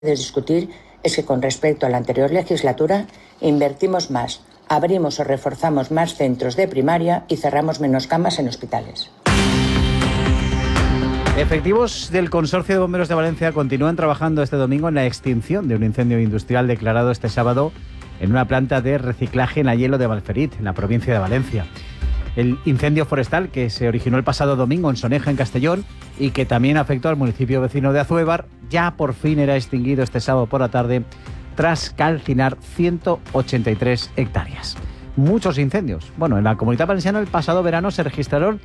de discutir es que con respecto a la anterior legislatura invertimos más, abrimos o reforzamos más centros de primaria y cerramos menos camas en hospitales. Efectivos del Consorcio de Bomberos de Valencia continúan trabajando este domingo en la extinción de un incendio industrial declarado este sábado en una planta de reciclaje en Ayelo de Valferit, en la provincia de Valencia. El incendio forestal que se originó el pasado domingo en Soneja, en Castellón, y que también afectó al municipio vecino de Azuévar, ya por fin era extinguido este sábado por la tarde tras calcinar 183 hectáreas. Muchos incendios. Bueno, en la Comunidad Valenciana el pasado verano se registraron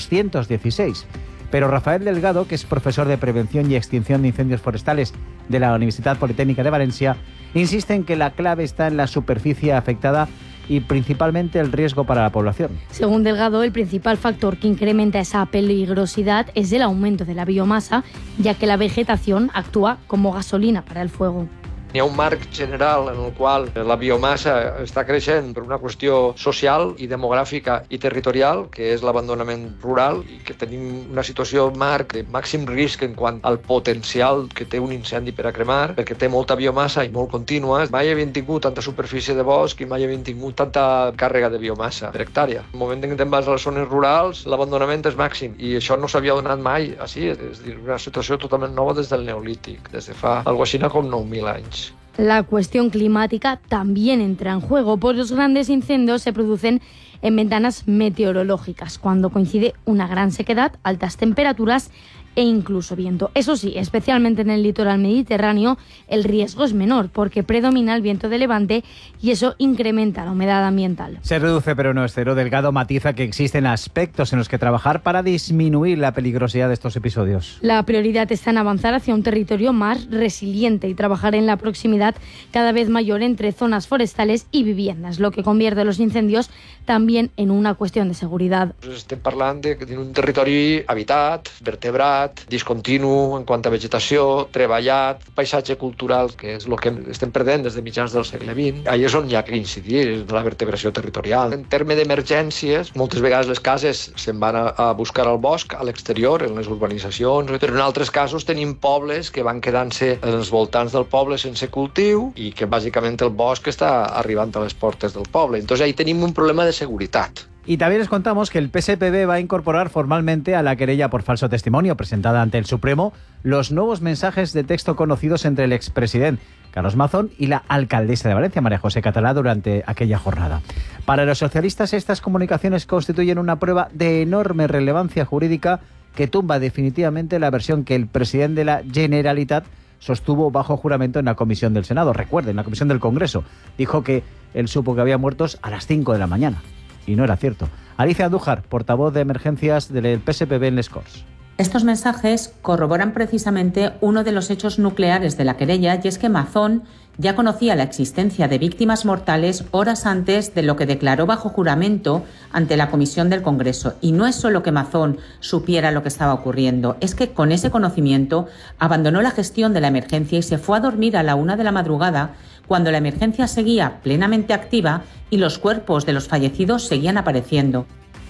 216. Pero Rafael Delgado, que es profesor de Prevención y Extinción de Incendios Forestales de la Universidad Politécnica de Valencia, insiste en que la clave está en la superficie afectada y principalmente el riesgo para la población. Según Delgado, el principal factor que incrementa esa peligrosidad es el aumento de la biomasa, ya que la vegetación actúa como gasolina para el fuego. Hi ha un marc general en el qual la biomassa està creixent per una qüestió social i demogràfica i territorial, que és l'abandonament rural, i que tenim una situació marc de màxim risc en quant al potencial que té un incendi per a cremar, perquè té molta biomassa i molt contínua. Mai havíem tingut tanta superfície de bosc i mai havíem tingut tanta càrrega de biomassa per hectàrea. En el moment en què te'n vas a les zones rurals, l'abandonament és màxim, i això no s'havia donat mai així. És dir, una situació totalment nova des del Neolític, des de fa algo així com 9.000 anys. La cuestión climática también entra en juego, pues los grandes incendios se producen en ventanas meteorológicas, cuando coincide una gran sequedad, altas temperaturas e incluso viento. Eso sí, especialmente en el litoral mediterráneo, el riesgo es menor porque predomina el viento de levante y eso incrementa la humedad ambiental. Se reduce pero no es cero. Delgado matiza que existen aspectos en los que trabajar para disminuir la peligrosidad de estos episodios. La prioridad está en avanzar hacia un territorio más resiliente y trabajar en la proximidad cada vez mayor entre zonas forestales y viviendas, lo que convierte los incendios también en una cuestión de seguridad. Estem parlant d'un territori habitat, vertebrat, discontinu en quant a vegetació, treballat, paisatge cultural, que és el que estem perdent des de mitjans del segle XX. Allà és on hi ha que incidir, és la vertebració territorial. En termes d'emergències, moltes vegades les cases se'n van a buscar al bosc, a l'exterior, en les urbanitzacions, però en altres casos tenim pobles que van quedant-se en els voltants del poble sense cultiu i que bàsicament el bosc està arribant a les portes del poble. Entonces ahí tenim un problema de seguretat. Y también les contamos que el PSPB va a incorporar formalmente a la querella por falso testimonio presentada ante el Supremo los nuevos mensajes de texto conocidos entre el expresidente Carlos Mazón y la alcaldesa de Valencia, María José Catalá, durante aquella jornada. Para los socialistas, estas comunicaciones constituyen una prueba de enorme relevancia jurídica que tumba definitivamente la versión que el presidente de la Generalitat sostuvo bajo juramento en la comisión del Senado. Recuerden, la comisión del Congreso. Dijo que él supo que había muertos a las 5 de la mañana. Y no era cierto. Alicia Andújar, portavoz de emergencias del PSPB en Les Corts. Estos mensajes corroboran precisamente uno de los hechos nucleares de la querella, y es que Mazón ya conocía la existencia de víctimas mortales horas antes de lo que declaró bajo juramento ante la comisión del Congreso. Y no es solo que Mazón supiera lo que estaba ocurriendo, es que con ese conocimiento abandonó la gestión de la emergencia y se fue a dormir a la 1 de la madrugada, cuando la emergencia seguía plenamente activa y los cuerpos de los fallecidos seguían apareciendo.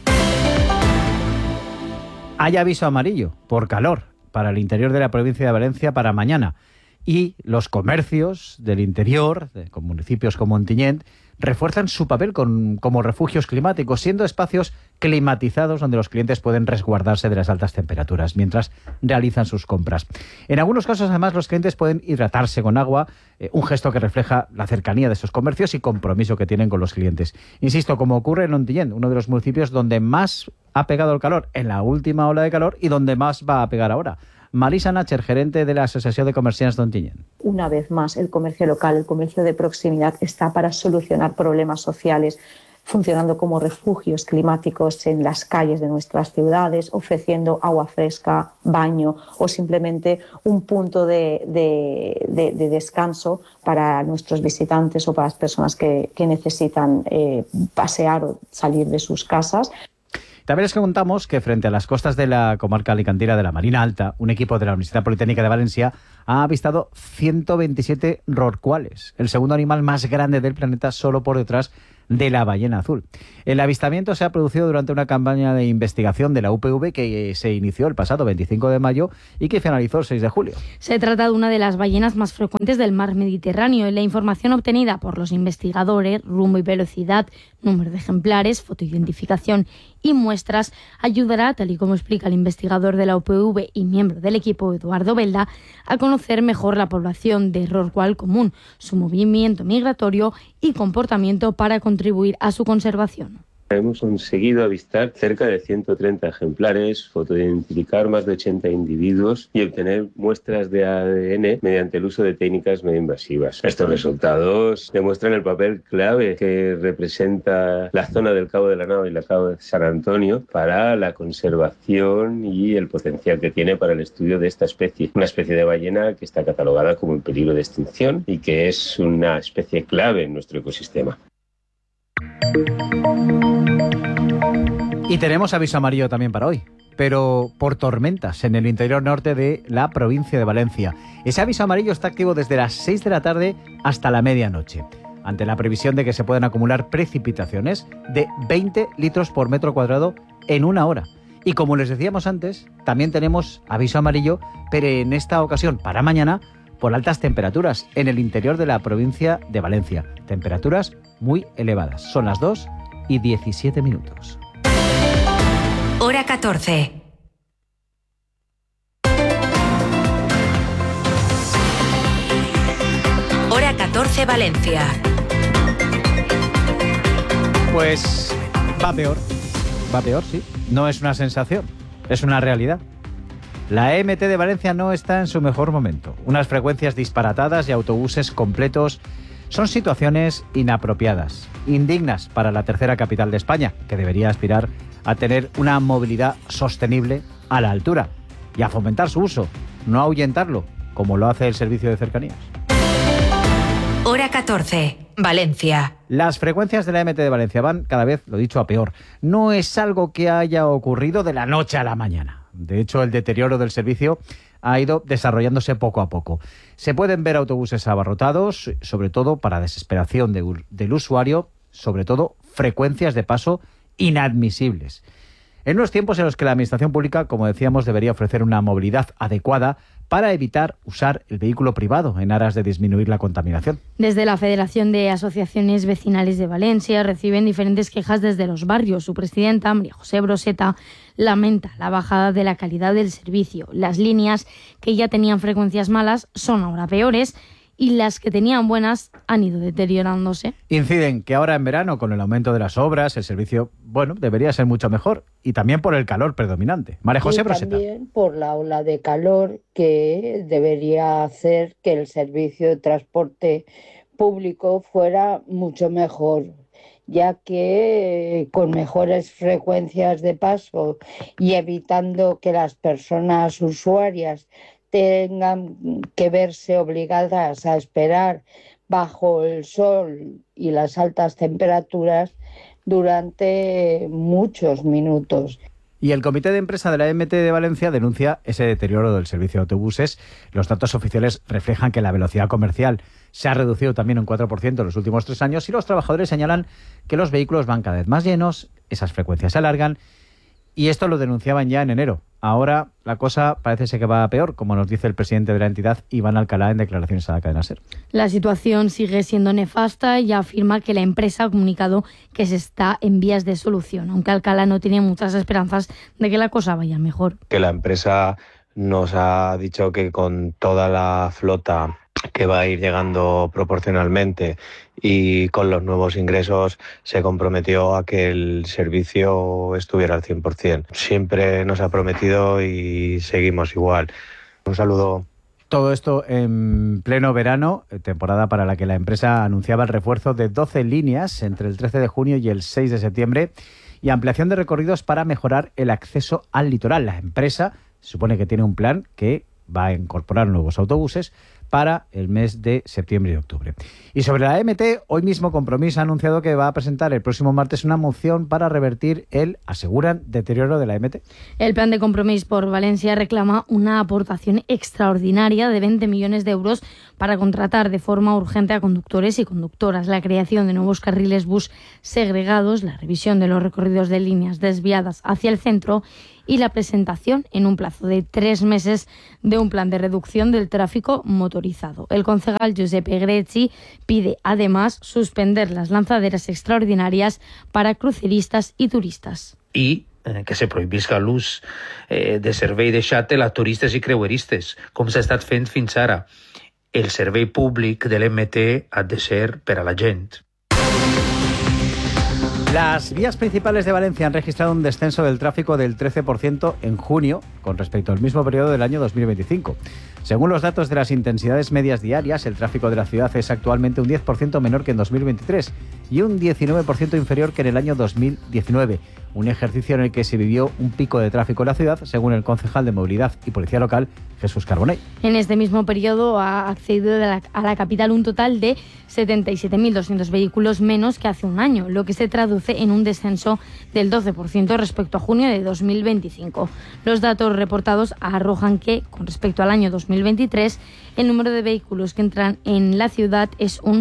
Hay aviso amarillo por calor para el interior de la provincia de Valencia para mañana. Y los comercios del interior, con municipios como Ontinyent, refuerzan su papel como refugios climáticos, siendo espacios climatizados donde los clientes pueden resguardarse de las altas temperaturas mientras realizan sus compras. En algunos casos, además, los clientes pueden hidratarse con agua, un gesto que refleja la cercanía de estos comercios y compromiso que tienen con los clientes. Insisto, como ocurre en Ontinyent, uno de los municipios donde más ha pegado el calor en la última ola de calor y donde más va a pegar ahora. Marisa Nacher, gerente de la Asociación de Comerciantes de Ontinyent. Una vez más, el comercio local, el comercio de proximidad está para solucionar problemas sociales, funcionando como refugios climáticos en las calles de nuestras ciudades, ofreciendo agua fresca, baño o simplemente un punto de descanso para nuestros visitantes o para las personas que necesitan pasear o salir de sus casas. También les contamos que frente a las costas de la comarca alicantina de la Marina Alta, un equipo de la Universidad Politécnica de Valencia ha avistado 127 rorcuales, el segundo animal más grande del planeta, solo por detrás de la ballena azul. El avistamiento se ha producido durante una campaña de investigación de la UPV que se inició el pasado 25 de mayo y que finalizó el 6 de julio. Se trata de una de las ballenas más frecuentes del mar Mediterráneo y la información obtenida por los investigadores, rumbo y velocidad, número de ejemplares, fotoidentificación y muestras ayudará, tal y como explica el investigador de la UPV y miembro del equipo Eduardo Belda, a conocer mejor la población de rorcual común, su movimiento migratorio y comportamiento para contribuir a su conservación. Hemos conseguido avistar cerca de 130 ejemplares, fotoidentificar más de 80 individuos y obtener muestras de ADN mediante el uso de técnicas medio invasivas. Estos resultados demuestran el papel clave que representa la zona del Cabo de la Nava y la Cabo de San Antonio para la conservación y el potencial que tiene para el estudio de esta especie. Una especie de ballena que está catalogada como en peligro de extinción y que es una especie clave en nuestro ecosistema. Y tenemos aviso amarillo también para hoy, pero por tormentas en el interior norte de la provincia de Valencia. Ese aviso amarillo está activo desde las 6 de la tarde hasta la medianoche, ante la previsión de que se puedan acumular precipitaciones de 20 litros por metro cuadrado en una hora. Y como les decíamos antes, también tenemos aviso amarillo, pero en esta ocasión para mañana, por altas temperaturas en el interior de la provincia de Valencia. Temperaturas muy elevadas. Son las 2:17. Hora 14. Hora 14 Valencia. Pues va peor, sí. No es una sensación, es una realidad. La EMT de Valencia no está en su mejor momento. Unas frecuencias disparatadas y autobuses completos son situaciones inapropiadas, indignas para la tercera capital de España, que debería aspirar a tener una movilidad sostenible a la altura y a fomentar su uso, no ahuyentarlo, como lo hace el servicio de cercanías. Hora 14, Valencia. Las frecuencias de la EMT de Valencia van cada vez, lo dicho, a peor. No es algo que haya ocurrido de la noche a la mañana. De hecho, el deterioro del servicio ha ido desarrollándose poco a poco. Se pueden ver autobuses abarrotados, sobre todo para desesperación del usuario, sobre todo frecuencias de paso inadmisibles. En unos tiempos en los que la Administración Pública, como decíamos, debería ofrecer una movilidad adecuada para evitar usar el vehículo privado en aras de disminuir la contaminación. Desde la Federación de Asociaciones Vecinales de Valencia reciben diferentes quejas desde los barrios. Su presidenta, María José Broseta, lamenta la bajada de la calidad del servicio. Las líneas que ya tenían frecuencias malas son ahora peores y las que tenían buenas han ido deteriorándose. Inciden que ahora en verano, con el aumento de las obras, el servicio, debería ser mucho mejor, y también por el calor predominante. María José Broseta. También por la ola de calor que debería hacer que el servicio de transporte público fuera mucho mejor, ya que con mejores frecuencias de paso y evitando que las personas usuarias tengan que verse obligadas a esperar bajo el sol y las altas temperaturas durante muchos minutos. Y el Comité de Empresa de la EMT de Valencia denuncia ese deterioro del servicio de autobuses. Los datos oficiales reflejan que la velocidad comercial se ha reducido también un 4% en los últimos 3 años y los trabajadores señalan que los vehículos van cada vez más llenos, esas frecuencias se alargan, y esto lo denunciaban ya en enero. Ahora la cosa parece ser que va a peor, como nos dice el presidente de la entidad, Iván Alcalá, en declaraciones a la cadena SER. La situación sigue siendo nefasta y afirma que la empresa ha comunicado que se está en vías de solución, aunque Alcalá no tiene muchas esperanzas de que la cosa vaya mejor. Que la empresa nos ha dicho que con toda la flota que va a ir llegando proporcionalmente y con los nuevos ingresos se comprometió a que el servicio estuviera al 100%. Siempre nos ha prometido y seguimos igual. Un saludo. Todo esto en pleno verano, temporada para la que la empresa anunciaba el refuerzo de 12 líneas entre el 13 de junio y el 6 de septiembre y ampliación de recorridos para mejorar el acceso al litoral. La empresa se supone que tiene un plan que va a incorporar nuevos autobuses para el mes de septiembre y octubre. Y sobre la EMT, hoy mismo Compromís ha anunciado que va a presentar el próximo martes una moción para revertir el, aseguran, deterioro de la EMT. El plan de Compromís por Valencia reclama una aportación extraordinaria de 20 millones de euros para contratar de forma urgente a conductores y conductoras, la creación de nuevos carriles bus segregados, la revisión de los recorridos de líneas desviadas hacia el centro y la presentación en un plazo de 3 meses de un plan de reducción del tráfico motorizado. El concejal Giuseppe Grezzi pide además suspender las lanzaderas extraordinarias para cruceristas y turistas. I que se prohibisca l'ús de servei de shuttle a turistes i creueristes, com s'ha estat fent fins ara. El servei públic de l'MT ha de ser per a la gent. Las vías principales de Valencia han registrado un descenso del tráfico del 13% en junio con respecto al mismo periodo del año 2025. Según los datos de las intensidades medias diarias, el tráfico de la ciudad es actualmente un 10% menor que en 2023 y un 19% inferior que en el año 2019, un ejercicio en el que se vivió un pico de tráfico en la ciudad, según el concejal de Movilidad y Policía Local, Jesús Carbonell. En este mismo periodo ha accedido a la capital un total de 77.200 vehículos menos que hace un año, lo que se traduce en un descenso del 12% respecto a junio de 2025. Los datos reportados arrojan que, con respecto al año 2023, el número de vehículos que entran en la ciudad es un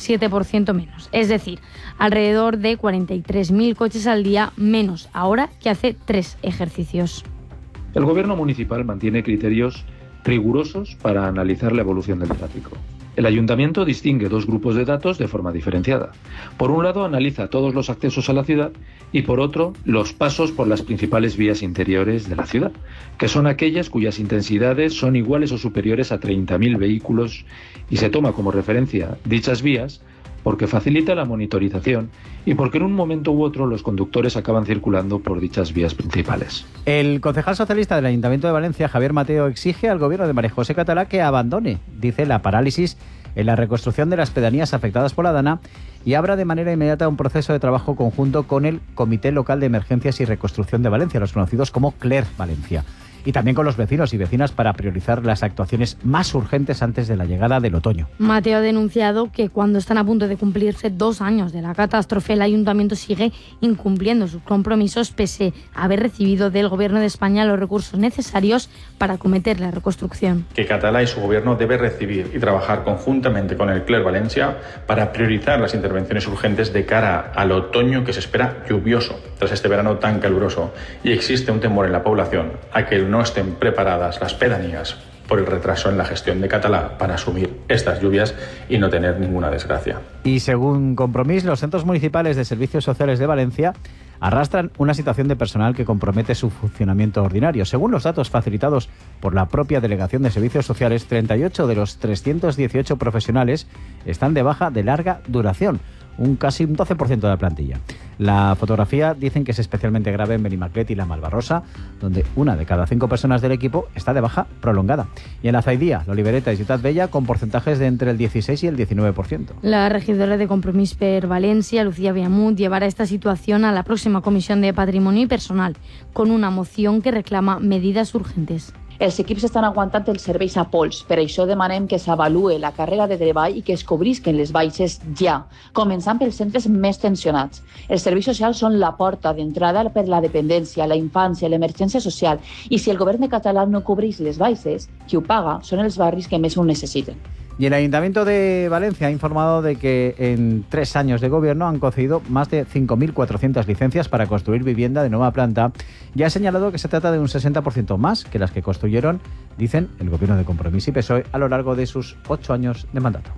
7% menos. Es decir, alrededor de 43.000 coches al día menos ahora que hace 3 ejercicios. El Gobierno municipal mantiene criterios rigurosos para analizar la evolución del tráfico. El Ayuntamiento distingue 2 grupos de datos de forma diferenciada. Por un lado, analiza todos los accesos a la ciudad y por otro, los pasos por las principales vías interiores de la ciudad, que son aquellas cuyas intensidades son iguales o superiores a 30.000 vehículos y se toma como referencia dichas vías porque facilita la monitorización y porque en un momento u otro los conductores acaban circulando por dichas vías principales. El concejal socialista del Ayuntamiento de Valencia, Javier Mateo, exige al gobierno de María José Catalá que abandone, dice, la parálisis en la reconstrucción de las pedanías afectadas por la Dana y abra de manera inmediata un proceso de trabajo conjunto con el Comité Local de Emergencias y Reconstrucción de Valencia, los conocidos como CLER Valencia, y también con los vecinos y vecinas para priorizar las actuaciones más urgentes antes de la llegada del otoño. Mateo ha denunciado que cuando están a punto de cumplirse 2 años de la catástrofe, el Ayuntamiento sigue incumpliendo sus compromisos pese a haber recibido del Gobierno de España los recursos necesarios para acometer la reconstrucción. Que Catalá y su Gobierno debe recibir y trabajar conjuntamente con el CLER Valencia para priorizar las intervenciones urgentes de cara al otoño que se espera lluvioso tras este verano tan caluroso, y existe un temor en la población a que no estén preparadas las pedanías por el retraso en la gestión de Catalá para asumir estas lluvias y no tener ninguna desgracia. Y según Compromís, los centros municipales de servicios sociales de Valencia arrastran una situación de personal que compromete su funcionamiento ordinario. Según los datos facilitados por la propia Delegación de Servicios Sociales, 38 de los 318 profesionales están de baja de larga duración, casi un 12% de la plantilla. La fotografía dicen que es especialmente grave en Benimaclet y La Malvarrosa, donde 1 de cada 5 personas del equipo está de baja prolongada. Y en la Zaidía, La Olivereta y Ciutat Bella, con porcentajes de entre el 16 y el 19%. La regidora de Compromís per Valencia, Lucía Viamut, llevará esta situación a la próxima Comisión de Patrimonio y Personal, con una moción que reclama medidas urgentes. Els equips estan aguantant els serveis a pols. Per això demanem que s'avalue la càrrega de treball i que es cobrisquen les baixes ja, començant pels centres més tensionats. Els serveis socials són la porta d'entrada per la dependència, la infància, l'emergència social, i si el govern de Català no cobreix les baixes, qui ho paga són els barris que més ho necessiten. Y el Ayuntamiento de Valencia ha informado de que en 3 años de gobierno han concedido más de 5.400 licencias para construir vivienda de nueva planta y ha señalado que se trata de un 60% más que las que construyeron, dicen, el gobierno de Compromís y PSOE a lo largo de sus 8 años de mandato.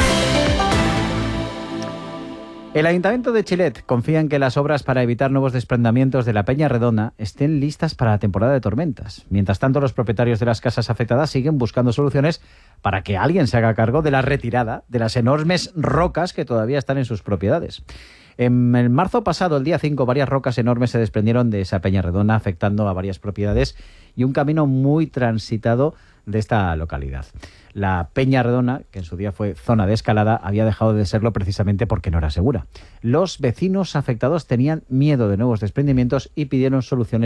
El Ayuntamiento de Chilet confía en que las obras para evitar nuevos desprendimientos de la Peña Redona estén listas para la temporada de tormentas. Mientras tanto, los propietarios de las casas afectadas siguen buscando soluciones para que alguien se haga cargo de la retirada de las enormes rocas que todavía están en sus propiedades. En el marzo pasado, el día 5, varias rocas enormes se desprendieron de esa Peña Redona, afectando a varias propiedades y un camino muy transitado de esta localidad. La Peña Redona, que en su día fue zona de escalada, había dejado de serlo precisamente porque no era segura. Los vecinos afectados tenían miedo de nuevos desprendimientos y pidieron soluciones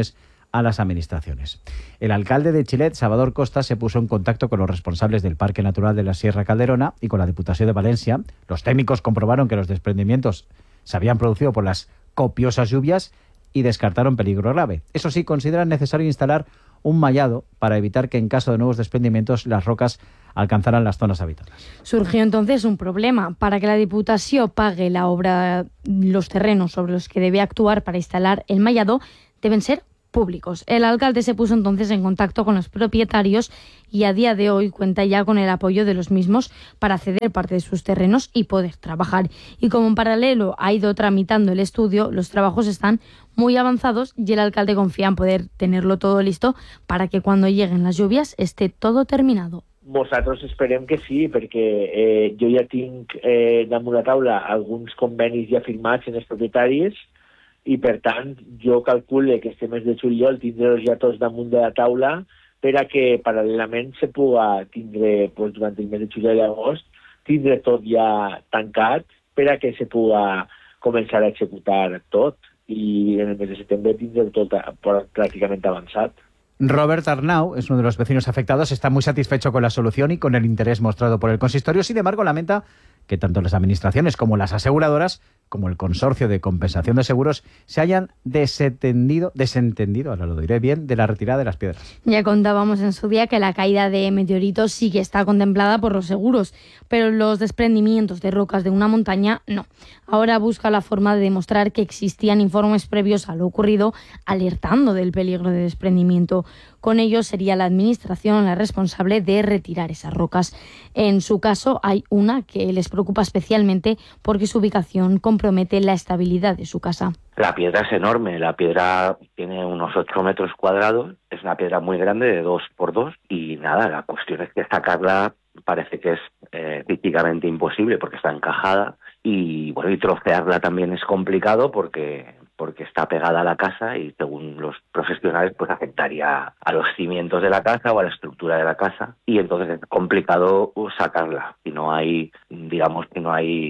a las administraciones. El alcalde de Chilet, Salvador Costa, se puso en contacto con los responsables del Parque Natural de la Sierra Calderona y con la Diputación de Valencia. Los técnicos comprobaron que los desprendimientos se habían producido por las copiosas lluvias y descartaron peligro grave. Eso sí, consideran necesario instalar un mallado para evitar que en caso de nuevos desprendimientos las rocas alcanzaran las zonas habitadas. Surgió entonces un problema. Para que la Diputación pague la obra, los terrenos sobre los que debe actuar para instalar el mallado deben ser públicos. El alcalde se puso entonces en contacto con los propietarios y a día de hoy cuenta ya con el apoyo de los mismos para ceder parte de sus terrenos y poder trabajar. Y como en paralelo ha ido tramitando el estudio, los trabajos están muy avanzados y el alcalde confía en poder tenerlo todo listo para que cuando lleguen las lluvias esté todo terminado. Nosaltres esperem que sí, perquè jo ja tinc damunt la taula alguns convenis ja firmats en els propietaris i, per tant, jo calcule que este mes de juliol tindré-los ja tots damunt de la taula per a que paral·lelament se puga tindre, pues, durant el mes de juliol i agost, tindre tot ja tancat per a que se puga començar a executar tot i en el mes de setembre tindre tot pràcticament avançat. Robert Arnau es uno de los vecinos afectados, está muy satisfecho con la solución y con el interés mostrado por el consistorio. Sin embargo, lamenta que tanto las administraciones como las aseguradoras, como el Consorcio de Compensación de Seguros, se hayan desentendido, ahora lo diré bien, de la retirada de las piedras. Ya contábamos en su día que la caída de meteoritos sí que está contemplada por los seguros, pero los desprendimientos de rocas de una montaña no. Ahora busca la forma de demostrar que existían informes previos a lo ocurrido alertando del peligro de desprendimiento. Con ello sería la administración la responsable de retirar esas rocas. En su caso hay una que les preocupa especialmente porque su ubicación compromete la estabilidad de su casa. La piedra es enorme, la piedra tiene unos 8 metros cuadrados, es una piedra muy grande de 2 por 2 y nada, la cuestión es que sacarla parece que es físicamente imposible porque está encajada y bueno, y trocearla también es complicado porque está pegada a la casa y según los profesionales pues afectaría a los cimientos de la casa o a la estructura de la casa y entonces es complicado sacarla si no hay, digamos, si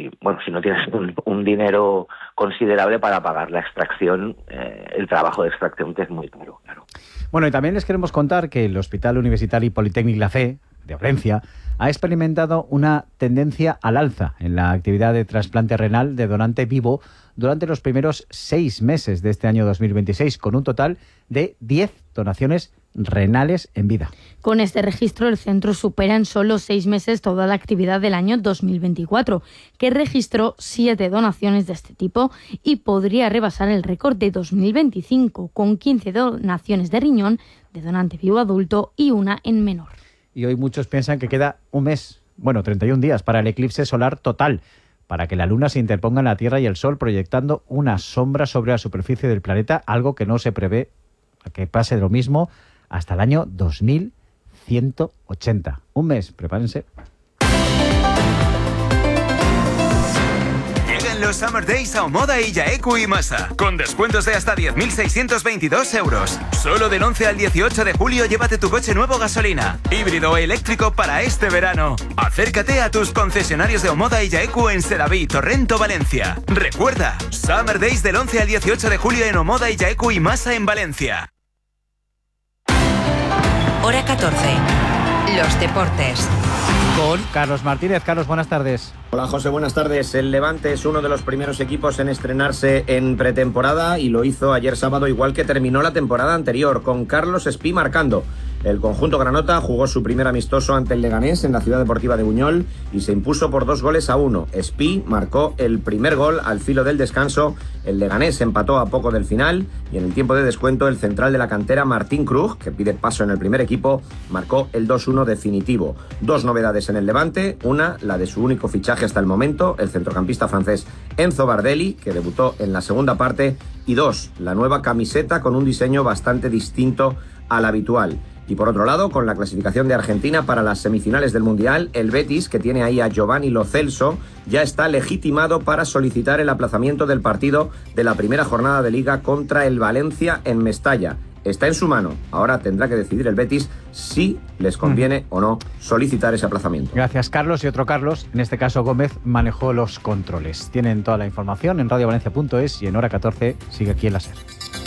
no tienes un dinero considerable para pagar la extracción, el trabajo de extracción que es muy caro, claro. Bueno, y también les queremos contar que el Hospital Universitario Politécnic La Fe de Valencia ha experimentado una tendencia al alza en la actividad de trasplante renal de donante vivo durante los primeros 6 meses de este año 2026, con un total de 10 donaciones renales en vida. Con este registro, el centro supera en solo 6 meses toda la actividad del año 2024, que registró 7 donaciones de este tipo y podría rebasar el récord de 2025, con 15 donaciones de riñón de donante vivo adulto y una en menor. Y hoy muchos piensan que queda un mes, 31 días, para el eclipse solar total, para que la Luna se interponga en la Tierra y el Sol, proyectando una sombra sobre la superficie del planeta, algo que no se prevé que pase de lo mismo hasta el año 2180. Un mes, prepárense. Los Summer Days a Omoda y Yaeku y Masa, con descuentos de hasta 10.622 euros. Solo del 11 al 18 de julio llévate tu coche nuevo gasolina, híbrido o eléctrico para este verano. Acércate a tus concesionarios de Omoda y Yaeku en Sedaví, Torrento, Valencia. Recuerda, Summer Days del 11 al 18 de julio en Omoda y Yaeku y Masa en Valencia. Hora 14. Los deportes. Con Carlos Martínez. Carlos, buenas tardes. Hola José, buenas tardes. El Levante es uno de los primeros equipos en estrenarse en pretemporada y lo hizo ayer sábado, igual que terminó la temporada anterior, con Carlos Espí marcando. El conjunto granota jugó su primer amistoso ante el Leganés en la Ciudad Deportiva de Buñol y se impuso por 2-1. Espí marcó el primer gol al filo del descanso. El Leganés empató a poco del final y en el tiempo de descuento el central de la cantera Martín Krug, que pide paso en el primer equipo, marcó el 2-1 definitivo. 2 novedades en el Levante, una, la de su único fichaje hasta el momento, el centrocampista francés Enzo Bardelli, que debutó en la segunda parte, y 2, la nueva camiseta con un diseño bastante distinto al habitual. Y por otro lado, con la clasificación de Argentina para las semifinales del Mundial, el Betis, que tiene ahí a Giovanni Lo Celso, ya está legitimado para solicitar el aplazamiento del partido de la primera jornada de Liga contra el Valencia en Mestalla. Está en su mano. Ahora tendrá que decidir el Betis si les conviene o no solicitar ese aplazamiento. Gracias, Carlos. Y otro Carlos, en este caso Gómez, manejó los controles. Tienen toda la información en radiovalencia.es y en Hora 14 sigue aquí en la SER.